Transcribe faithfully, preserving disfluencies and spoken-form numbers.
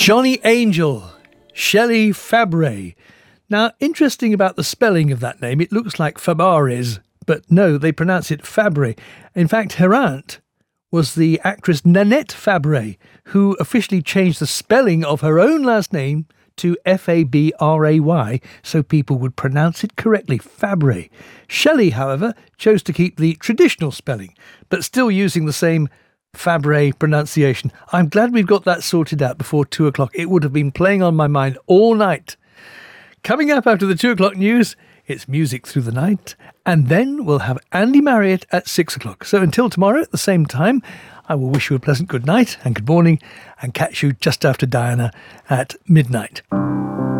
Johnny Angel, Shelley Fabares. Now, interesting about the spelling of that name, it looks like Fabares, but no, they pronounce it Fabares. In fact, her aunt was the actress Nanette Fabares, who officially changed the spelling of her own last name to F A B R A Y, so people would pronounce it correctly, Fabares. Shelley, however, chose to keep the traditional spelling, but still using the same Fabares pronunciation. I'm glad we've got that sorted out before two o'clock. It would have been playing on my mind all night. Coming up after the two o'clock news, it's music through the night, and then we'll have Andy Marriott at six o'clock. So until tomorrow at the same time, I will wish you a pleasant good night and good morning, and catch you just after Diana at midnight.